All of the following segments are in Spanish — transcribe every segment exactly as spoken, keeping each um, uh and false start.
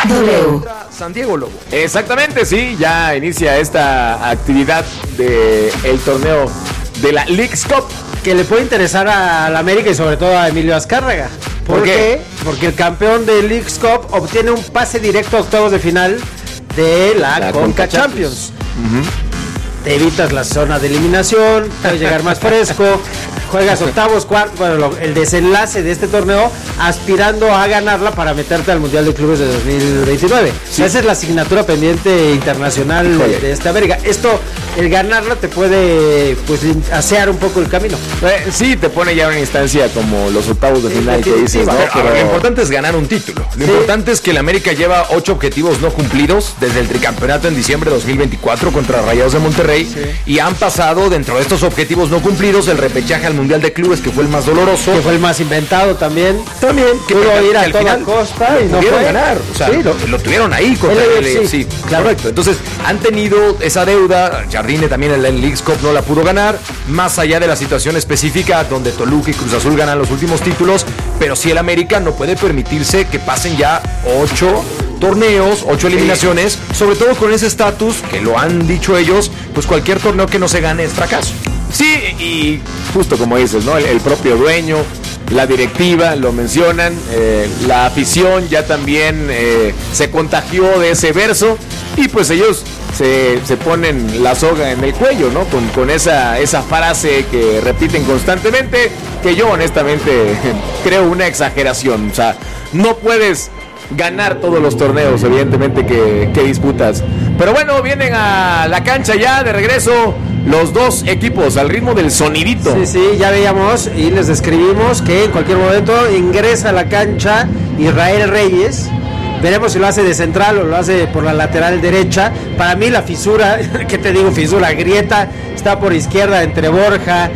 W. San Diego Lobo. Exactamente, sí, ya inicia esta actividad del torneo de la Leagues Cup. Que le puede interesar a la América y sobre todo a Emilio Azcárraga. ¿Por, ¿Por qué? qué? Porque el campeón de Leagues Cup obtiene un pase directo a octavos de final de la, La Conca, Conca Champions. Champions. Uh-huh. Te evitas la zona de eliminación, puedes llegar más fresco, juegas octavos, cuartos, bueno, lo, el desenlace de este torneo aspirando a ganarla para meterte al Mundial de Clubes de dos mil veintinueve. Sí. Esa es la asignatura pendiente internacional de, de esta América. Esto, el ganarla te puede pues asear un poco el camino. Eh, sí, te pone ya una instancia como los octavos de final que dices, ¿no? Pero, pero lo importante es ganar un título. Lo sí. importante es que el América lleva ocho objetivos no cumplidos desde el tricampeonato en diciembre de dos mil veinticuatro contra Rayados de Monterrey. Sí. Y han pasado dentro de estos objetivos no cumplidos el repechaje al Mundial de Clubes, que fue el más doloroso, que fue el más inventado también también que pudo ir a al toda final costa y no pudieron fue. ganar, o sea, sí, lo, lo tuvieron ahí contra el, el, sí, sí, claro. Correcto. Entonces han tenido esa deuda. Jardine también en la Leagues Cup no la pudo ganar, más allá de la situación específica donde Toluca y Cruz Azul ganan los últimos títulos, pero sí el América no puede permitirse que pasen ya ocho torneos, ocho eliminaciones, sí. sobre todo con ese estatus que lo han dicho ellos, pues cualquier torneo que no se gane es fracaso. Sí, y justo como dices, ¿no? El, el propio dueño, la directiva, lo mencionan, eh, la afición ya también eh, se contagió de ese verso y pues ellos se, se ponen la soga en el cuello, ¿no? Con, con esa, esa frase que repiten constantemente, que yo honestamente creo una exageración. O sea, no puedes ganar todos los torneos, evidentemente, que, que disputas. Pero bueno, vienen a la cancha ya de regreso los dos equipos al ritmo del sonidito. Sí, sí, ya veíamos y les describimos que en cualquier momento ingresa a la cancha Israel Reyes. Veremos si lo hace de central o lo hace por la lateral derecha. Para mí la fisura, ¿qué te digo? Fisura, grieta, está por izquierda entre Borja,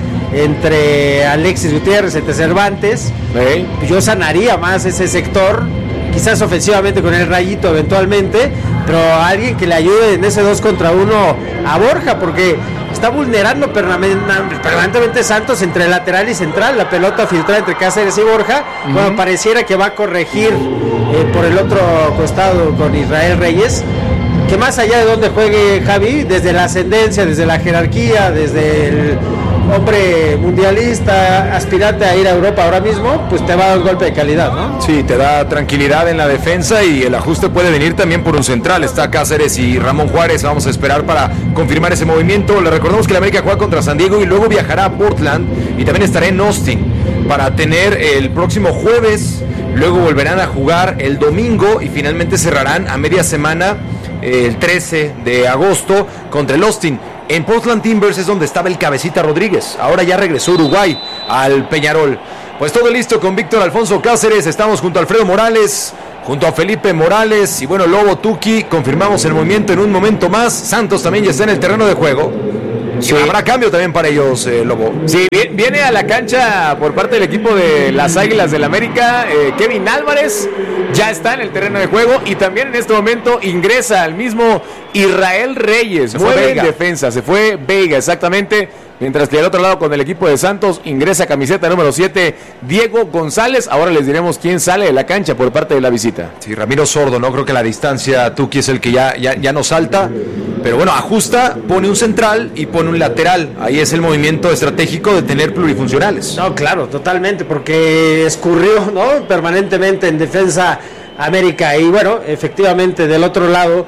entre Alexis Gutiérrez, entre Cervantes. ¿Eh? Yo sanaría más ese sector, quizás ofensivamente con el Rayito eventualmente, pero alguien que le ayude en ese dos contra uno a Borja, porque está vulnerando permanentemente Santos entre lateral y central, la pelota filtrada entre Cáceres y Borja. Uh-huh. Bueno, pareciera que va a corregir eh, por el otro costado con Israel Reyes, que más allá de donde juegue Javi, desde la ascendencia, desde la jerarquía, desde el hombre mundialista, aspirante a ir a Europa ahora mismo, pues te va a dar un golpe de calidad, ¿no? Sí, te da tranquilidad en la defensa y el ajuste puede venir también por un central. Está Cáceres y Ramón Juárez, vamos a esperar para confirmar ese movimiento. Le recordamos que la América juega contra San Diego y luego viajará a Portland y también estará en Austin para tener el próximo jueves, luego volverán a jugar el domingo y finalmente cerrarán a media semana el trece de agosto contra el Austin. En Portland Timbers es donde estaba el Cabecita Rodríguez. Ahora ya regresó Uruguay al Peñarol. Pues todo listo con Víctor Alfonso Cáceres. Estamos junto a Alfredo Morales, junto a Felipe Morales y bueno, Lobo Tuki. Confirmamos el movimiento en un momento más. Santos también ya está en el terreno de juego. Sí. Habrá cambio también para ellos, eh, Lobo. Sí, viene a la cancha por parte del equipo de las Águilas del América, eh, Kevin Álvarez ya está en el terreno de juego y también en este momento ingresa al mismo Israel Reyes. Se fue en defensa, se fue Veiga, exactamente. Mientras que del otro lado con el equipo de Santos ingresa camiseta número siete Diego González. Ahora les diremos quién sale de la cancha por parte de la visita. Sí, Ramiro Sordo, no creo que la distancia Tuki es el que ya, ya, ya no salta. Pero bueno, ajusta, pone un central y pone un lateral. Ahí es el movimiento estratégico de tener plurifuncionales. No, claro, totalmente, porque escurrió, ¿no? permanentemente en defensa América. Y bueno, efectivamente del otro lado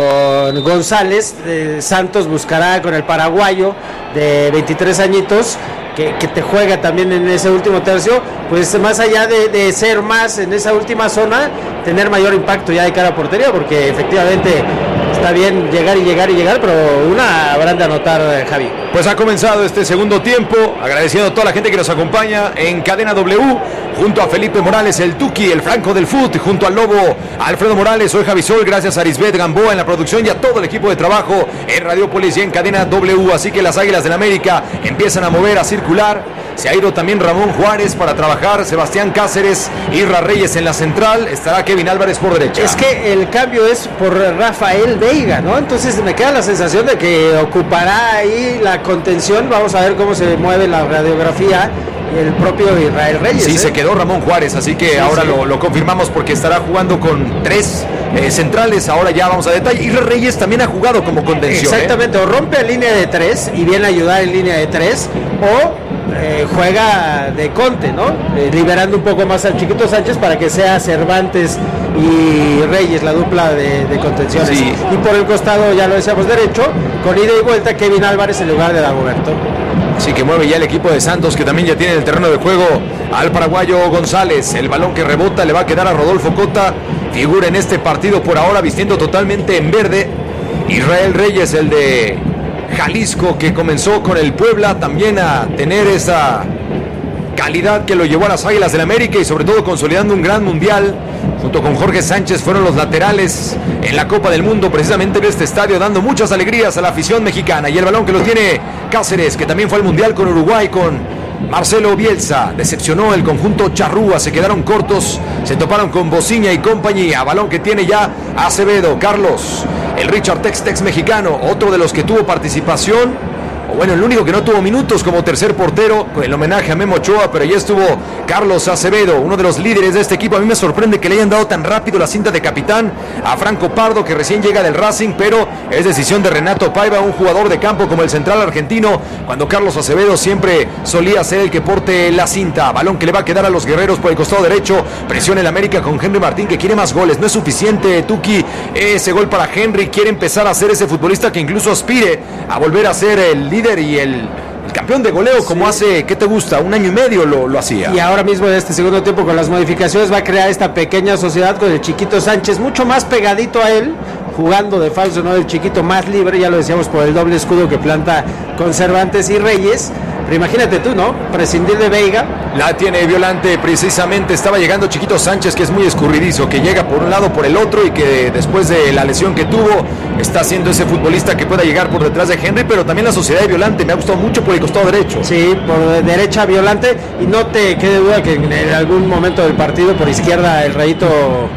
con González, eh, Santos buscará con el paraguayo de veintitrés añitos que, que te juega también en ese último tercio, pues más allá de, de ser más en esa última zona, tener mayor impacto ya de cara a portería, porque efectivamente está bien llegar y llegar y llegar, pero una habrán de anotar, Javi. Pues ha comenzado este segundo tiempo, agradeciendo a toda la gente que nos acompaña en Cadena W, junto a Felipe Morales, el Tuki, el Franco del Fut, junto al Lobo, Alfredo Morales, soy Javi Sol, gracias a Arisbet Gamboa en la producción y a todo el equipo de trabajo en Radiopolis y en Cadena W, así que las Águilas del América empiezan a mover, a circular, se ha ido también Ramón Juárez para trabajar, Sebastián Cáceres, Irra Reyes en la central, estará Kevin Álvarez por derecha. Es que el cambio es por Rafael Veiga, ¿no? Entonces me queda la sensación de que ocupará ahí la contención, vamos a ver cómo se mueve la radiografía el propio Israel Reyes. Sí, ¿eh? se quedó Ramón Juárez, así que sí, ahora sí. Lo, lo confirmamos porque estará jugando con tres eh, centrales, ahora ya vamos a detalle. Y Reyes también ha jugado como contención. Exactamente, ¿eh? o rompe en línea de tres y viene a ayudar en línea de tres, o eh, juega de Conte, ¿no? Eh, liberando un poco más al Chiquito Sánchez para que sea Cervantes y Reyes la dupla de, de contenciones. Sí. Y por el costado, ya lo decíamos, derecho, con ida y vuelta, Kevin Álvarez en lugar de Dagoberto. Sí, que mueve ya el equipo de Santos, que también ya tiene el terreno de juego al paraguayo González. El balón que rebota le va a quedar a Rodolfo Cota. Figura en este partido por ahora vistiendo totalmente en verde. Israel Reyes, el de Jalisco, que comenzó con el Puebla también a tener esa calidad que lo llevó a las Águilas del América y sobre todo consolidando un gran mundial. Junto con Jorge Sánchez fueron los laterales en la Copa del Mundo, precisamente en este estadio, dando muchas alegrías a la afición mexicana. Y el balón que lo tiene Cáceres, que también fue al mundial con Uruguay, con Marcelo Bielsa. Decepcionó el conjunto charrúa, se quedaron cortos, se toparon con Bociña y compañía. Balón que tiene ya Acevedo, Carlos, el Richard Tex Tex mexicano, otro de los que tuvo participación. O bueno, el único que no tuvo minutos como tercer portero, con el homenaje a Memo Ochoa, pero ya estuvo Carlos Acevedo, uno de los líderes de este equipo. A mí me sorprende que le hayan dado tan rápido la cinta de capitán a Franco Pardo, que recién llega del Racing, pero es decisión de Renato Paiva, un jugador de campo como el central argentino, cuando Carlos Acevedo siempre solía ser el que porte la cinta. Balón que le va a quedar a los guerreros por el costado derecho. Presiona el América con Henry Martín, que quiere más goles. No es suficiente, Tuki, ese gol para Henry. Quiere empezar a ser ese futbolista que incluso aspire a volver a ser el líder y el, el campeón de goleo, como sí. hace, ¿qué te gusta? Un año y medio lo, lo hacía. Y ahora mismo en este segundo tiempo, con las modificaciones, va a crear esta pequeña sociedad con el Chiquito Sánchez, mucho más pegadito a él, jugando de falso, ¿no? El Chiquito más libre, ya lo decíamos, por el doble escudo que planta con Cervantes y Reyes. Pero imagínate tú, ¿no? Prescindir de Veiga. La tiene Violante, precisamente estaba llegando Chiquito Sánchez, que es muy escurridizo, que llega por un lado, por el otro, y que después de la lesión que tuvo, está siendo ese futbolista que pueda llegar por detrás de Henry, pero también la sociedad de Violante me ha gustado mucho por el costado derecho. Sí, por derecha Violante, y no te quede duda que en algún momento del partido por izquierda el Rayito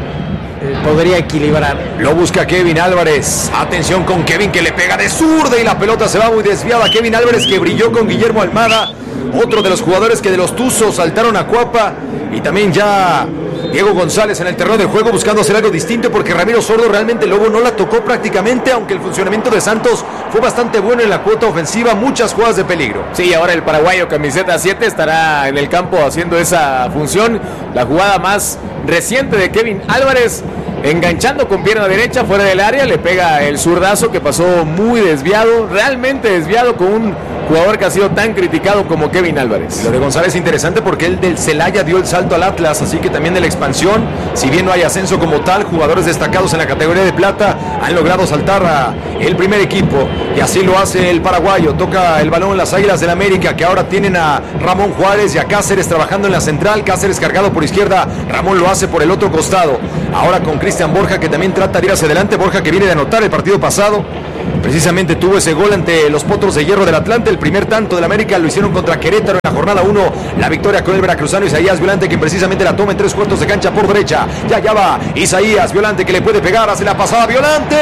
podría equilibrar. Lo busca Kevin Álvarez. Atención con Kevin, que le pega de zurda y la pelota se va muy desviada. Kevin Álvarez, que brilló con Guillermo Almada, otro de los jugadores que de los Tuzos saltaron a Cuapa. Y también ya Diego González en el terreno del juego buscando hacer algo distinto, porque Ramiro Sordo realmente Lobo no la tocó prácticamente, aunque el funcionamiento de Santos fue bastante bueno en la cuota ofensiva, muchas jugadas de peligro. Sí, ahora el paraguayo camiseta siete estará en el campo haciendo esa función. La jugada más reciente de Kevin Álvarez, enganchando con pierna derecha fuera del área, le pega el zurdazo que pasó muy desviado, realmente desviado, con un jugador que ha sido tan criticado como Kevin Álvarez. Lo de González es interesante porque él del Celaya dio el salto al Atlas, así que también de la expansión, si bien no hay ascenso como tal, jugadores destacados en la categoría de plata han logrado saltar a el primer equipo, y así lo hace el paraguayo. Toca el balón las Águilas del América, que ahora tienen a Ramón Juárez y a Cáceres trabajando en la central. Cáceres cargado por izquierda, Ramón lo hace por el otro costado, ahora con Cristian Borja, que también trata de ir hacia adelante. Borja, que viene de anotar el partido pasado, precisamente tuvo ese gol ante los Potros de Hierro del Atlante. El primer tanto del América lo hicieron contra Querétaro en la jornada uno. La victoria con el veracruzano Isaías Violante, que precisamente la toma en tres cuartos de cancha por derecha. Ya, ya va Isaías Violante, que le puede pegar, hace la pasada Violante.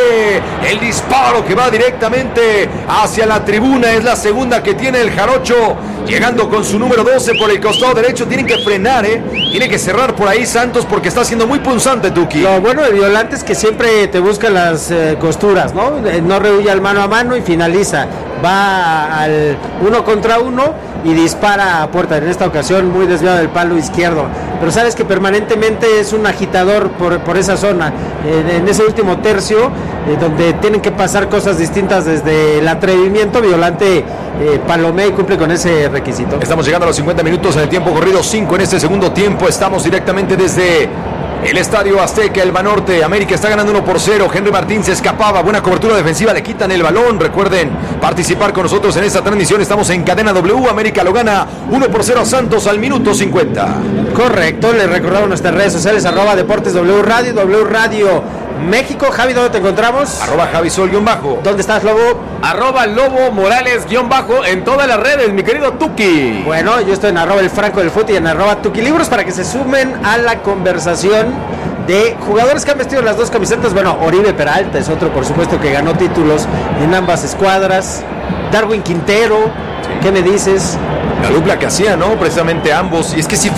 El disparo que va directamente hacia la tribuna es la segunda que tiene el Jarocho, llegando con su número doce por el costado derecho. Tienen que frenar, ¿eh? Tiene que cerrar por ahí Santos, porque está siendo muy punzante, Tuki. Lo bueno de Violante es que siempre te busca las eh, costuras, ¿no? No rehuye al mano a mano y finaliza. Va al uno contra uno y dispara a puerta. En esta ocasión muy desviado del palo izquierdo. Pero sabes que permanentemente es un agitador por, por esa zona. En, en ese último tercio, eh, donde tienen que pasar cosas distintas desde el atrevimiento, Violante eh, palomea y cumple con ese requisito. Estamos llegando a los cincuenta minutos en el tiempo corrido, cinco en este segundo tiempo. Estamos directamente desde el Estadio Azteca, el Banorte. América está ganando uno por cero. Henry Martín se escapaba. Buena cobertura defensiva. Le quitan el balón. Recuerden participar con nosotros en esta transmisión. Estamos en Cadena W. América lo gana uno por cero a Santos al minuto cincuenta. Correcto. Les recordamos nuestras redes sociales. Arroba Deportes W Radio. W Radio México. Javi, ¿dónde te encontramos? Arroba Javi Sol guión bajo. ¿Dónde estás, Lobo? Arroba Lobo Morales guión bajo en todas las redes, mi querido Tuki. Bueno, yo estoy en arroba el Franco del Fut y en arroba Tuki Libros, para que se sumen a la conversación de jugadores que han vestido las dos camisetas. Bueno, Oribe Peralta es otro, por supuesto, que ganó títulos en ambas escuadras. Darwin Quintero, sí. ¿Qué me dices? La dupla que hacía, ¿no? Precisamente ambos. Y es que sí fue,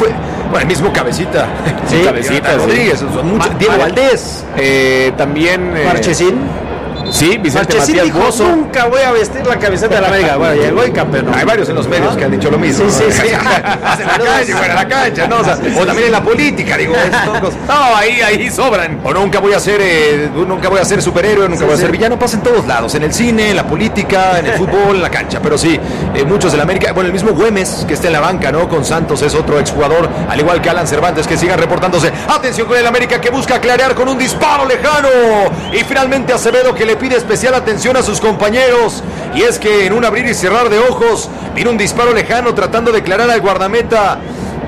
Bueno, el mismo Cabecita. Sí, Cabecita, sí. Rodríguez, son muchos. Ma- Diego Ma- Valdés. Eh, también... eh, Marchesín. Sí, Vicente Marchesín Matías dijo, Bozo. nunca voy a vestir la camiseta de la América. Bueno, llegó y campeón. Hay varios en los medios que han dicho lo mismo. Sí, sí, sí. Hacen la calle, fuera de la cancha, ¿no? O, sea, o también en la política, digo. son cosas- No, ahí, ahí sobran. O nunca voy a ser, eh, nunca voy a ser superhéroe, nunca Sí, voy a sí. ser villano. Pasa en todos lados, en el cine, en la política, en el fútbol, en la cancha. Pero sí, eh, muchos de la América. Bueno, el mismo Güemes, que está en la banca, ¿no? Con Santos, es otro exjugador, al igual que Alan Cervantes, que sigan reportándose. Atención con el América, que busca clarear con un disparo lejano. Y finalmente Acevedo, que le pide especial atención a sus compañeros, y es que en un abrir y cerrar de ojos vino un disparo lejano tratando de declarar al guardameta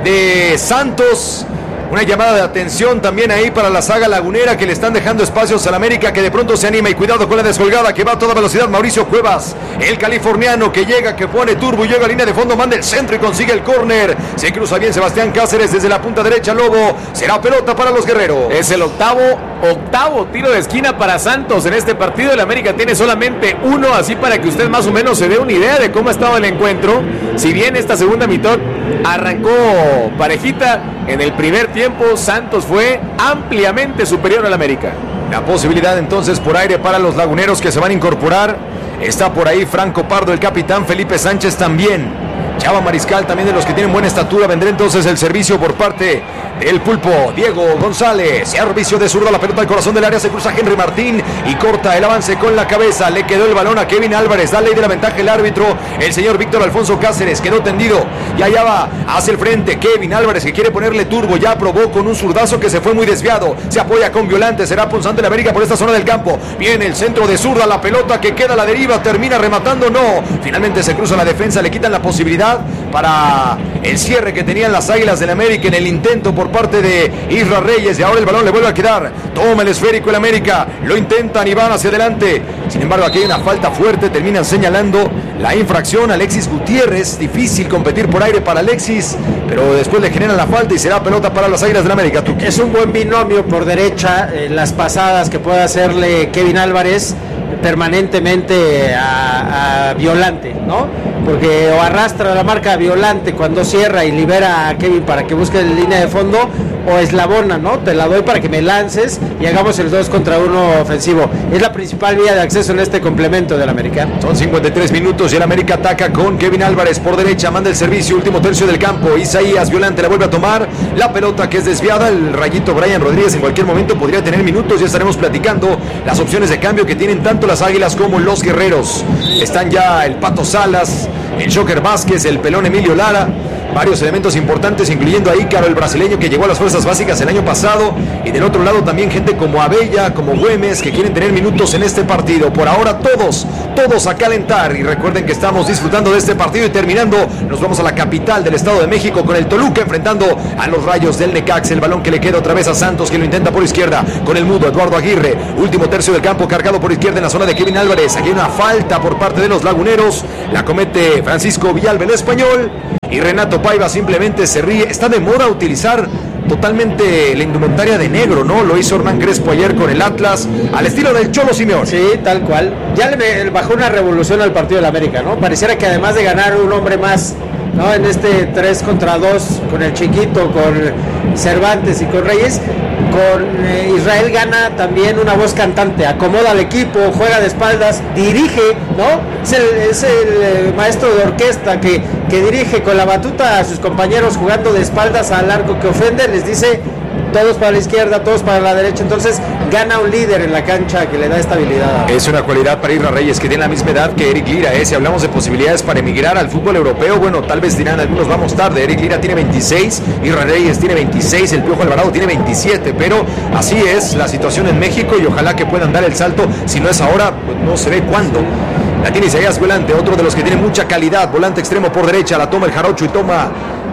de Santos. Una llamada de atención también ahí para la saga lagunera, que le están dejando espacios al América, que de pronto se anima. Y cuidado con la descolgada, que va a toda velocidad Mauricio Cuevas, el californiano, que llega, que pone turbo y llega a línea de fondo, manda el centro y consigue el córner. Se cruza bien Sebastián Cáceres desde la punta derecha. Lobo, será pelota para los guerreros. Es el octavo, octavo tiro de esquina para Santos en este partido. El América tiene solamente uno, así para que usted más o menos se dé una idea de cómo ha estado el encuentro. Si bien esta segunda mitad arrancó parejita, en el primer tiempo Santos fue ampliamente superior al América. La posibilidad entonces por aire para los laguneros que se van a incorporar. Está por ahí Franco Pardo, el capitán, Felipe Sánchez también. Chava Mariscal, también de los que tienen buena estatura. Vendrá entonces el servicio por parte del Pulpo. Diego González, servicio de zurdo, la pelota al corazón del área, se cruza Henry Martín y corta el avance con la cabeza. Le quedó el balón a Kevin Álvarez, da ley de la ventaja el árbitro, el señor Víctor Alfonso Cáceres, quedó tendido y allá va hacia el frente Kevin Álvarez, que quiere ponerle turbo, ya probó con un zurdazo que se fue muy desviado, se apoya con Violante, será punzante la América por esta zona del campo. Viene el centro de zurda, la pelota que queda a la deriva, termina rematando, no, finalmente se cruza la defensa, le quitan la posibilidad para el cierre que tenían las Águilas del América en el intento por parte de Isra Reyes, y ahora el balón le vuelve a quedar. Toma el esférico el América, lo intentan y van hacia adelante. Sin embargo, aquí hay una falta fuerte, terminan señalando la infracción. Alexis Gutiérrez, difícil competir por aire para Alexis, pero después le generan la falta y será pelota para las Águilas del América. Tuki. Es un buen binomio por derecha, eh, las pasadas que puede hacerle Kevin Álvarez permanentemente a, a Violante, ¿no? Porque o arrastra la marca a Violante cuando cierra y libera a Kevin para que busque la línea de fondo, o eslabona, ¿no? Te la doy para que me lances y hagamos el dos contra uno ofensivo. Es la principal vía de acceso en este complemento del América. Son cincuenta y tres minutos y el América ataca con Kevin Álvarez por derecha, manda el servicio, último tercio del campo. Isaías Violante la vuelve a tomar, la pelota que es desviada, el rayito Brian Rodríguez en cualquier momento podría tener minutos. Ya estaremos platicando las opciones de cambio que tienen tanto las Águilas como los Guerreros. Están ya el Pato Salas, el Joker Vázquez, el Pelón Emilio Lara, varios elementos importantes, incluyendo a Ícaro, el brasileño que llegó a las fuerzas básicas el año pasado, y del otro lado también gente como Abella, como Güemes, que quieren tener minutos en este partido. Por ahora todos, todos a calentar, y recuerden que estamos disfrutando de este partido y terminando, nos vamos a la capital del Estado de México con el Toluca enfrentando a los Rayos del Necaxa. El balón que le queda otra vez a Santos, que lo intenta por izquierda con el mudo Eduardo Aguirre, último tercio del campo cargado por izquierda en la zona de Kevin Álvarez. Aquí hay una falta por parte de los laguneros, la comete Francisco Villalba el español, y Renato Paiva simplemente se ríe. Está de moda utilizar totalmente la indumentaria de negro, ¿no? Lo hizo Hernán Crespo ayer con el Atlas, al estilo del Cholo Simeone. Sí, tal cual. Ya le bajó una revolución al partido del América, ¿no? Pareciera que además de ganar un hombre más, ¿no? En este tres contra dos, con el Chiquito, con Cervantes y con Reyes, con eh, Israel gana también una voz cantante, acomoda al equipo, juega de espaldas, dirige, ¿no? Es el, es el eh, maestro de orquesta que, que dirige con la batuta a sus compañeros jugando de espaldas al arco que ofende, les dice todos para la izquierda, todos para la derecha. Entonces gana un líder en la cancha que le da estabilidad. Es una cualidad para Isra Reyes, que tiene la misma edad que Eric Lira. ¿eh? Si hablamos de posibilidades para emigrar al fútbol europeo, bueno, tal vez dirán algunos vamos tarde. Eric Lira tiene veintiséis, Isra Reyes tiene veintiséis, el Piojo Alvarado tiene veintisiete, pero así es la situación en México y ojalá que puedan dar el salto. Si no es ahora, pues no se ve cuándo. La tiene Isaías Volante, otro de los que tiene mucha calidad, volante extremo por derecha, la toma el Jarocho y toma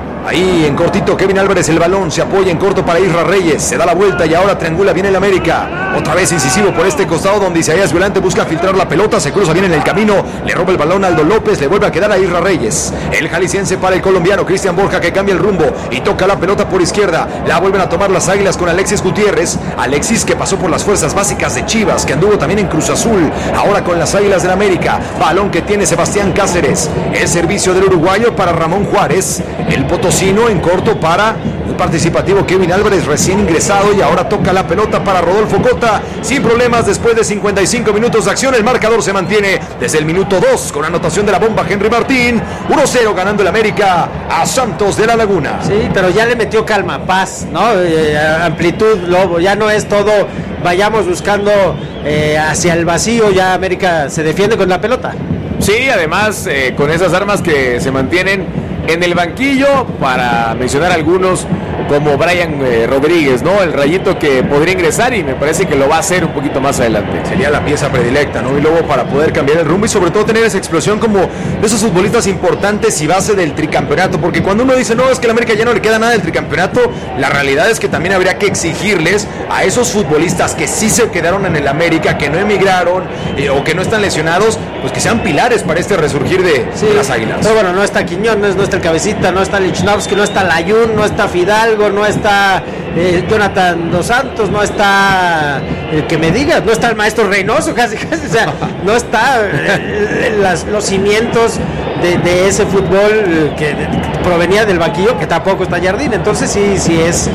ahí en cortito Kevin Álvarez el balón, se apoya en corto para Isra Reyes, se da la vuelta y ahora triangula bien el América, otra vez incisivo por este costado donde Isaías Violante busca filtrar la pelota, se cruza bien en el camino, le roba el balón a Aldo López, le vuelve a quedar a Isra Reyes, el jalisciense para el colombiano Cristian Borja, que cambia el rumbo y toca la pelota por izquierda, la vuelven a tomar las Águilas con Alexis Gutiérrez, Alexis que pasó por las fuerzas básicas de Chivas, que anduvo también en Cruz Azul, ahora con las Águilas del América, balón que tiene Sebastián Cáceres, el servicio del uruguayo para Ramón Juárez, el potosino en corto para participativo Kevin Álvarez, recién ingresado, y ahora toca la pelota para Rodolfo Cota, sin problemas después de cincuenta y cinco minutos de acción. El marcador se mantiene desde el minuto dos con anotación de la bomba Henry Martín. uno cero ganando el América a Santos de la Laguna. Sí, pero ya le metió calma, paz, ¿no? Eh, amplitud, Lobo, ya no es todo vayamos buscando eh, hacia el vacío, ya América se defiende con la pelota. Sí, además eh, con esas armas que se mantienen en el banquillo, para mencionar algunos, como Brian eh, Rodríguez, ¿no? El rayito que podría ingresar, y me parece que lo va a hacer un poquito más adelante. Sería la pieza predilecta, ¿no? Y luego para poder cambiar el rumbo y sobre todo tener esa explosión como de esos futbolistas importantes y base del tricampeonato, porque cuando uno dice, no, es que a la América ya no le queda nada del tricampeonato, la realidad es que también habría que exigirles a esos futbolistas que sí se quedaron en el América, que no emigraron eh, o que no están lesionados, pues que sean pilares para este resurgir de, sí, de las Águilas. Pero bueno, no está Quiñones, no está el Cabecita, no está Lichnowsky, no está Layún, no está Fidalgo, no está eh, Jonathan Dos Santos, no está el que me digas, no está el maestro Reynoso, casi, casi, o sea, no está eh, las, los cimientos de, de ese fútbol que de, provenía del banquillo, que tampoco está Jardín. Entonces sí, sí es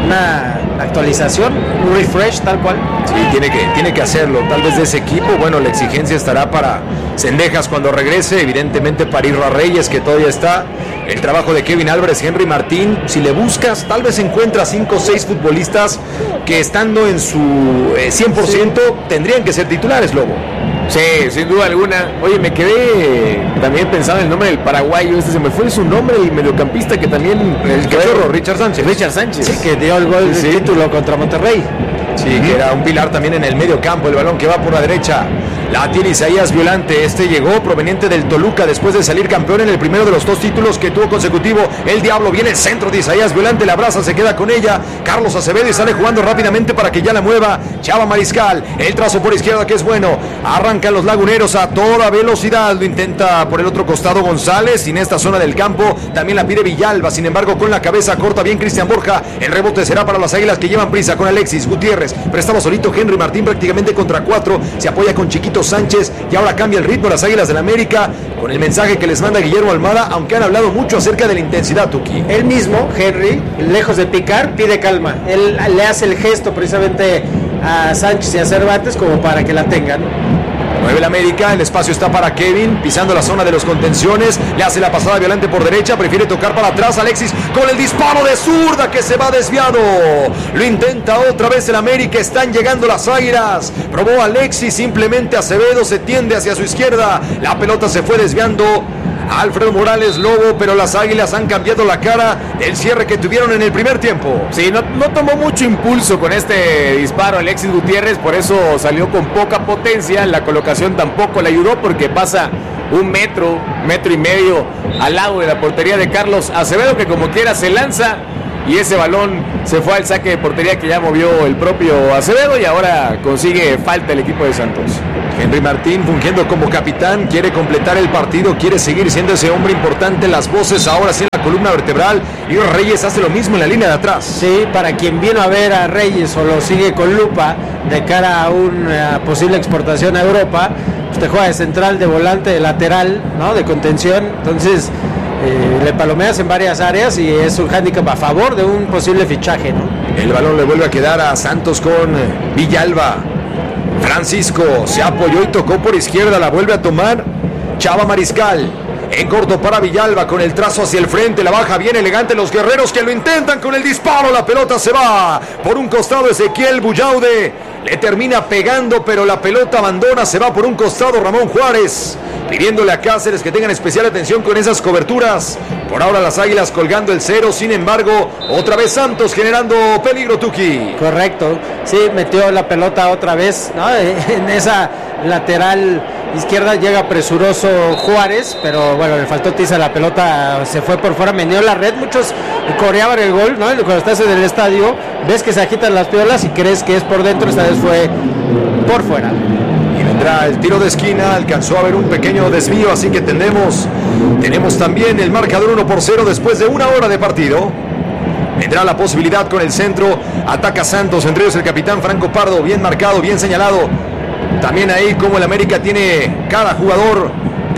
una actualización, un refresh tal cual. Sí, tiene que, tiene que hacerlo, tal vez de ese equipo. Bueno, la exigencia estará para Cendejas cuando regrese, evidentemente para Irra Reyes, que todavía está. El trabajo de Kevin Álvarez, Henry Martín, si le buscas, tal vez encuentras cinco o seis futbolistas que estando en su eh, cien por ciento sí, tendrían que ser titulares, Lobo. Sí, sin duda alguna. Oye, me quedé también pensando en el nombre del paraguayo, este se me fue su nombre, el mediocampista que también... El cachorro, Richard Sánchez. Richard Sánchez. Sí, que dio el gol sí, del sí. título contra Monterrey. Sí, uh-huh. que era un pilar también en el medio campo, el balón que va por la derecha. La tiene Isaías Violante, este llegó proveniente del Toluca después de salir campeón en el primero de los dos títulos que tuvo consecutivo. El Diablo viene el centro de Isaías Violante, la abraza, se queda con ella. Carlos Acevedo y sale jugando rápidamente para que ya la mueva Chava Mariscal. El trazo por izquierda que es bueno. Arrancan los laguneros a toda velocidad. Lo intenta por el otro costado González. En esta zona del campo también la pide Villalba. Sin embargo, con la cabeza corta bien Cristian Borja. El rebote será para las Águilas que llevan prisa con Alexis Gutiérrez. Prestaba solito Henry Martín prácticamente contra cuatro. Se apoya con Chiquito Sánchez y ahora cambia el ritmo las Águilas del América con el mensaje que les manda Guillermo Almada, aunque han hablado mucho acerca de la intensidad, Tuki. Él mismo, Henry, lejos de picar, pide calma. Él le hace el gesto precisamente a Sánchez y a Cervantes como para que la tengan. Mueve el América, el espacio está para Kevin, pisando la zona de los contenciones, le hace la pasada Violante por derecha, prefiere tocar para atrás, Alexis con el disparo de zurda que se va desviado, lo intenta otra vez el América, están llegando las Águilas, probó Alexis, simplemente Acevedo se tiende hacia su izquierda, la pelota se fue desviando, Alfredo Morales Lobo, pero las Águilas han cambiado la cara del cierre que tuvieron en el primer tiempo. Sí, no, no tomó mucho impulso con este disparo Alexis Gutiérrez, por eso salió con poca potencia, la colocación tampoco le ayudó porque pasa un metro, metro y medio al lado de la portería de Carlos Acevedo, que como quiera se lanza y ese balón se fue al saque de portería que ya movió el propio Acevedo y ahora consigue falta el equipo de Santos. Henry Martín fungiendo como capitán, quiere completar el partido, quiere seguir siendo ese hombre importante, las voces ahora sí en la columna vertebral, y Reyes hace lo mismo en la línea de atrás. Sí, para quien vino a ver a Reyes o lo sigue con lupa de cara a una posible exportación a Europa, usted juega de central, de volante, de lateral, ¿no? De contención, entonces eh, le palomeas en varias áreas y es un hándicap a favor de un posible fichaje, ¿no? El balón le vuelve a quedar a Santos con Villalba. Francisco se apoyó y tocó por izquierda, la vuelve a tomar Chava Mariscal. En corto para Villalba con el trazo hacia el frente, la baja bien elegante los guerreros que lo intentan con el disparo, la pelota se va por un costado Ezequiel Bullaude, le termina pegando pero la pelota abandona, se va por un costado Ramón Juárez, pidiéndole a Cáceres que tengan especial atención con esas coberturas. Por ahora las Águilas colgando el cero, sin embargo, otra vez Santos generando peligro, Tuki. Correcto, sí, metió la pelota otra vez, ¿no? En esa lateral izquierda llega presuroso Juárez, pero bueno, le faltó tiza, la pelota se fue por fuera, meneó la red, muchos coreaban el gol, ¿no? Cuando estás en el estadio, ves que se agitan las piolas y crees que es por dentro, esta vez fue por fuera. Y vendrá el tiro de esquina, alcanzó a haber un pequeño desvío, así que tenemos, tenemos también el marcador uno por cero después de una hora de partido. Vendrá la posibilidad con el centro, ataca Santos, entre ellos el capitán Franco Pardo, bien marcado, bien señalado. También ahí como el América tiene cada jugador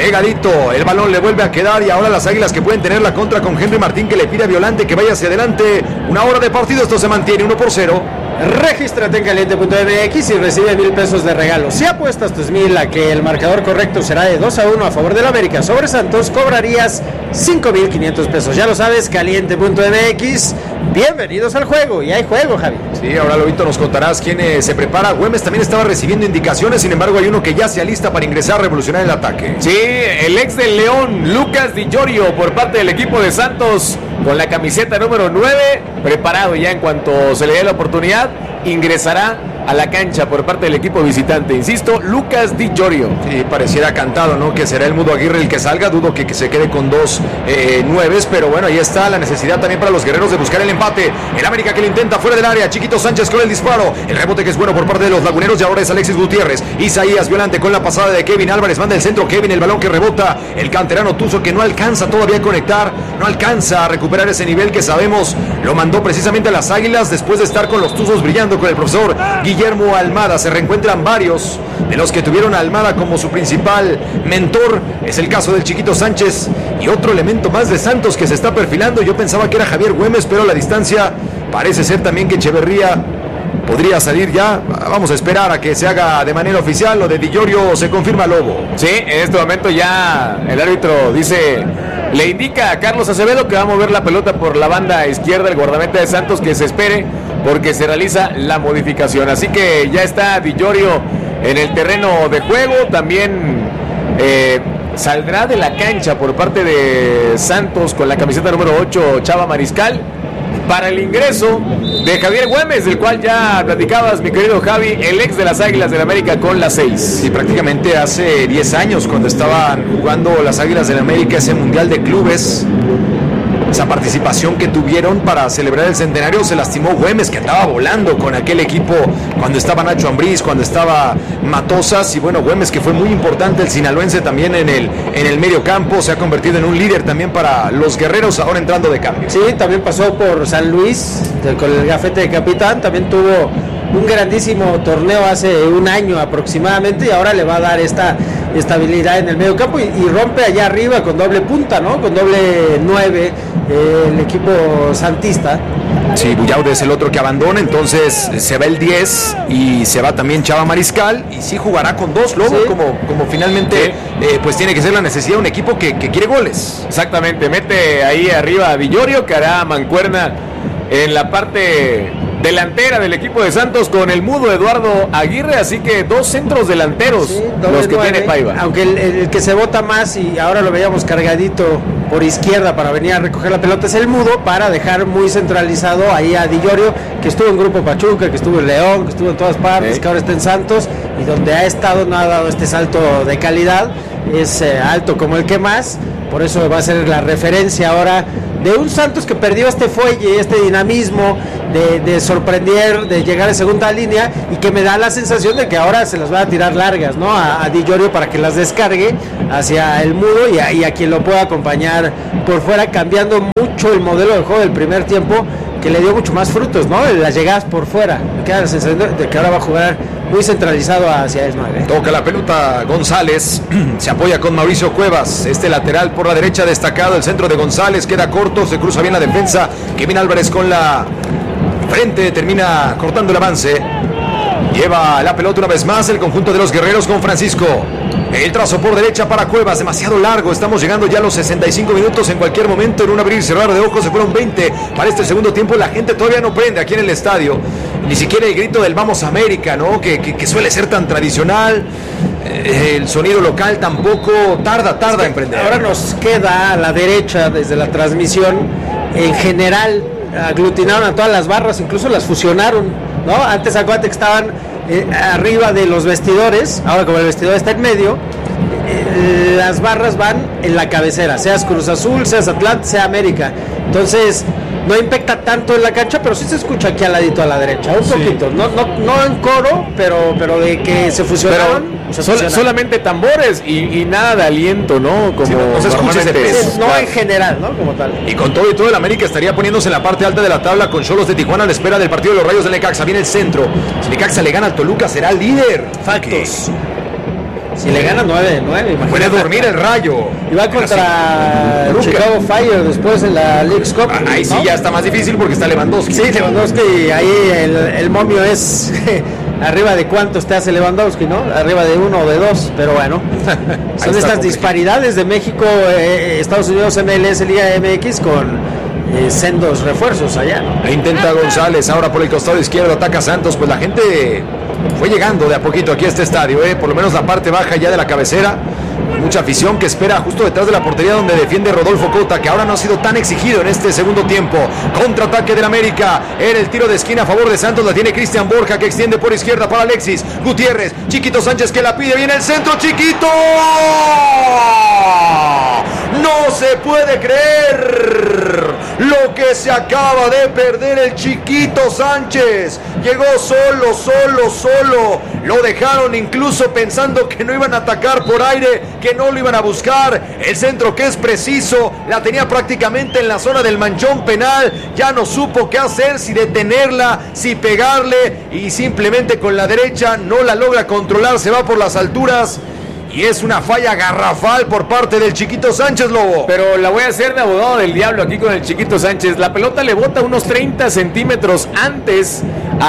Pegadito, el balón le vuelve a quedar y ahora las Águilas que pueden tener la contra con Henry Martín, que le pide a Violante que vaya hacia adelante. Una hora de partido, esto se mantiene uno por cero. Regístrate en caliente punto m x y recibe mil pesos de regalo. Si apuestas tus mil a que el marcador correcto será de dos a uno a favor del América sobre Santos, cobrarías cinco mil quinientos pesos. Ya lo sabes, caliente punto m x. Bienvenidos al juego. Y hay juego, Javi. Sí, ahora Lobito nos contarás quién eh, se prepara. Güemes también estaba recibiendo indicaciones, sin embargo hay uno que ya se alista para ingresar a revolucionar el ataque. Sí, el ex del León, Lucas Di Giorgio, por parte del equipo de Santos, con la camiseta número nueve, preparado ya en cuanto se le dé la oportunidad, ingresará a la cancha por parte del equipo visitante. Insisto, Lucas Di Giorgio. Sí, pareciera cantado, ¿no? Que será el Mudo Aguirre el que salga. Dudo que, que se quede con dos eh, nueves, pero bueno, ahí está la necesidad también para los guerreros de buscar el empate. El América que lo intenta fuera del área. Chiquito Sánchez con el disparo. El rebote que es bueno por parte de los laguneros y ahora es Alexis Gutiérrez. Isaías Violante con la pasada de Kevin Álvarez. Manda el centro Kevin, el balón que rebota. El canterano Tuzo que no alcanza todavía a conectar. No alcanza a recuperar ese nivel que sabemos lo mandó precisamente a las Águilas después de estar con los Tuzos brillando con el profesor Guillermo Almada. Se reencuentran varios de los que tuvieron a Almada como su principal mentor. Es el caso del Chiquito Sánchez y otro elemento más de Santos que se está perfilando. Yo pensaba que era Javier Güemes, pero a la distancia parece ser también que Echeverría podría salir ya. Vamos a esperar a que se haga de manera oficial. Lo de Di Giorgio se confirma, Lobo. Sí, en este momento ya el árbitro dice, le indica a Carlos Acevedo que va a mover la pelota por la banda izquierda, el guardameta de Santos, que se espere porque se realiza la modificación. Así que ya está Di Giorgio en el terreno de juego. También eh, saldrá de la cancha por parte de Santos con la camiseta número ocho, Chava Mariscal, para el ingreso de Javier Güemes, del cual ya platicabas, mi querido Javi, el ex de las Águilas del América con las seis. Sí, prácticamente hace diez años, cuando estaban jugando las Águilas del América ese Mundial de Clubes, esa participación que tuvieron para celebrar el centenario, se lastimó Güemes, que andaba volando con aquel equipo cuando estaba Nacho Ambriz, cuando estaba Matosas, y bueno, Güemes, que fue muy importante, el sinaloense también en el, en el medio campo, se ha convertido en un líder también para los guerreros, ahora entrando de cambio. Sí, también pasó por San Luis con el gafete de capitán, también tuvo un grandísimo torneo hace un año aproximadamente, y ahora le va a dar esta estabilidad en el medio campo y, y rompe allá arriba con doble punta, ¿no? Con doble nueve, eh, el equipo santista. Sí, Bullaude es el otro que abandona, entonces se va el diez y se va también Chava Mariscal, y sí jugará con dos, Lobo, sí, como, como finalmente sí. eh, pues tiene que ser la necesidad de un equipo que, que quiere goles. Exactamente, mete ahí arriba a Di Giorgio, que hará mancuerna en la parte delantera del equipo de Santos con el Mudo Eduardo Aguirre, así que dos centros delanteros, sí, los que nueve, tiene Paiva. Aunque el, el que se vota más, y ahora lo veíamos cargadito por izquierda para venir a recoger la pelota, es el Mudo, para dejar muy centralizado ahí a Di Giorgio, que estuvo en Grupo Pachuca, que estuvo en León, que estuvo en todas partes, sí, que ahora está en Santos, y donde ha estado no ha dado este salto de calidad, es eh, alto como el que más, por eso va a ser la referencia ahora de un Santos que perdió este fuelle, este dinamismo de, de sorprender, de llegar a segunda línea, y que me da la sensación de que ahora se las va a tirar largas, ¿no? A, a Di Giorgio para que las descargue hacia el Mudo y a, y a quien lo pueda acompañar por fuera, cambiando mucho el modelo de juego del primer tiempo, que le dio mucho más frutos, ¿no? Las llegadas por fuera. Me queda la sensación de que ahora va a jugar muy centralizado hacia Esmael. Toca la pelota González, se apoya con Mauricio Cuevas, este lateral por la derecha destacado, el centro de González queda corto, se cruza bien la defensa, Kevin Álvarez con la frente termina cortando el avance, lleva la pelota una vez más el conjunto de los guerreros con Francisco. El trazo por derecha para Cuevas, demasiado largo, estamos llegando ya a los sesenta y cinco minutos, en cualquier momento, en un abrir y cerrar de ojos, se fueron veinte para este segundo tiempo, la gente todavía no prende aquí en el estadio, ni siquiera el grito del Vamos América, ¿no? Que, que, que suele ser tan tradicional, eh, el sonido local tampoco, tarda, tarda es que en prender. Ahora nos queda a la derecha, desde la transmisión, en general, aglutinaron a todas las barras, incluso las fusionaron, ¿no? Antes acuérdate que estaban eh, arriba de los vestidores, ahora como el vestidor está en medio, eh, las barras van en la cabecera, seas Cruz Azul, seas Atlante, sea América, entonces no impacta tanto en la cancha, pero sí se escucha aquí al ladito a la derecha, un sí. poquito, no, no, no en coro, pero, pero de que se fusionaron. Pero se sol, solamente tambores y, y nada de aliento, ¿no? Como sí, no, no se escucha ese peso. No en general, ¿no? Como tal. Y con todo y todo el América estaría poniéndose en la parte alta de la tabla con Xolos de Tijuana a la espera del partido de los Rayos del Necaxa. Viene el centro. Si Necaxa le gana al Toluca, será líder. Factos. Si le gana nueve de nueve, puede dormir el Rayo. Y va contra el Chicago Fire después en la Leagues Cup. Ah, ahí sí ¿no? ya está más difícil porque está Lewandowski. Sí, Lewandowski, ahí el, el momio es arriba de cuántos te hace Lewandowski, ¿no? Arriba de uno o de dos, pero bueno. Son estas disparidades de México, eh, Estados Unidos, M L S, Liga M X con eh, sendos refuerzos allá, ¿no? E intenta González ahora por el costado izquierdo, ataca Santos, pues la gente fue llegando de a poquito aquí a este estadio, ¿eh? Por lo menos la parte baja ya de la cabecera. Mucha afición que espera justo detrás de la portería donde defiende Rodolfo Cota, que ahora no ha sido tan exigido en este segundo tiempo. Contraataque del América, en el tiro de esquina a favor de Santos, la tiene Cristian Borja, que extiende por izquierda para Alexis Gutiérrez, Chiquito Sánchez que la pide, viene el centro, Chiquito. No se puede creer lo que se acaba de perder el Chiquito Sánchez. Llegó solo, solo, solo. Lo dejaron incluso pensando que no iban a atacar por aire, que no lo iban a buscar. El centro que es preciso, la tenía prácticamente en la zona del manchón penal. Ya no supo qué hacer, si detenerla, si pegarle, y simplemente con la derecha no la logra controlar, se va por las alturas. Y es una falla garrafal por parte del Chiquito Sánchez, Lobo. Pero la voy a hacer de abogado del diablo aquí con el Chiquito Sánchez. La pelota le bota unos treinta centímetros antes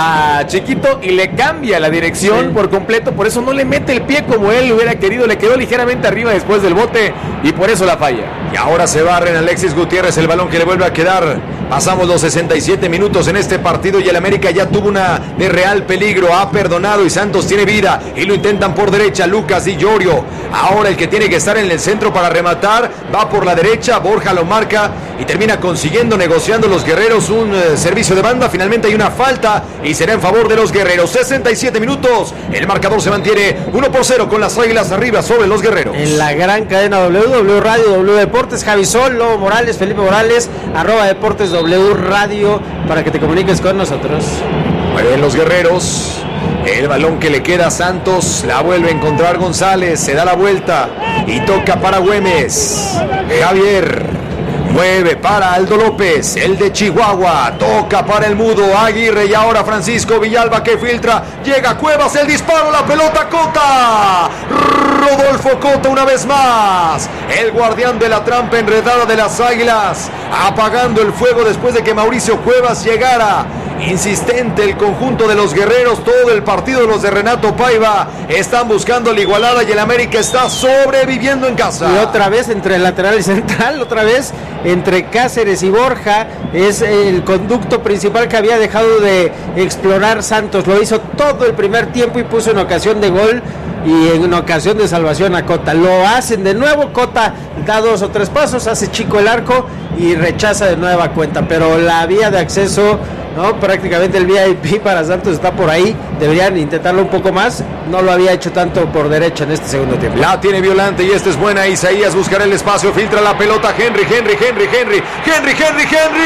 a Chiquito y le cambia la dirección sí. por completo. Por eso no le mete el pie como él hubiera querido. Le quedó ligeramente arriba después del bote y por eso la falla. Y ahora se barren Alexis Gutiérrez, el balón que le vuelve a quedar. Pasamos los sesenta y siete minutos en este partido y el América ya tuvo una de real peligro. Ha perdonado y Santos tiene vida y lo intentan por derecha. Lucas Di Llorio. Ahora el que tiene que estar en el centro para rematar va por la derecha. Borja lo marca y termina consiguiendo, negociando los guerreros un eh, servicio de banda. Finalmente hay una falta y será en favor de los guerreros. sesenta y siete minutos. El marcador se mantiene uno por cero con las Águilas arriba sobre los guerreros. En la gran cadena W, W Radio, W Deportes, Javi Sol, Lobo Morales, Felipe Morales, arroba Deportes W Radio para que te comuniques con nosotros. Muy bien, los guerreros. El balón que le queda a Santos, la vuelve a encontrar González, se da la vuelta y toca para Güemes. Javier mueve para Aldo López, el de Chihuahua, toca para el mudo Aguirre y ahora Francisco Villalba que filtra, llega Cuevas, el disparo, la pelota, Cota, Rodolfo Cota una vez más, el guardián de la trampa enredada de las Águilas, apagando el fuego después de que Mauricio Cuevas llegara. Insistente el conjunto de los guerreros, todo el partido de los de Renato Paiva están buscando la igualada y el América está sobreviviendo en casa. Y otra vez entre el lateral y central, otra vez entre Cáceres y Borja, es el conducto principal que había dejado de explorar Santos, lo hizo todo el primer tiempo y puso en ocasión de gol y en ocasión de salvación a Cota. Lo hacen de nuevo, Cota da dos o tres pasos, hace chico el arco y rechaza de nueva cuenta, pero la vía de acceso, no, prácticamente el V I P para Santos está por ahí, deberían intentarlo un poco más, no lo había hecho tanto por derecha en este segundo tiempo. La tiene Violante y esta es buena, Isaías buscará el espacio, filtra la pelota, Henry, Henry, Henry, Henry, Henry, Henry,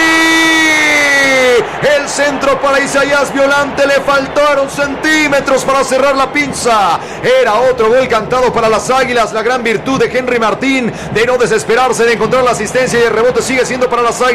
Henry, el centro para Isaías Violante, le faltaron centímetros para cerrar la pinza, era otro gol cantado para las Águilas, la gran virtud de Henry Martín, de no desesperarse, de encontrar la asistencia y el rebote sigue siendo para las Águilas.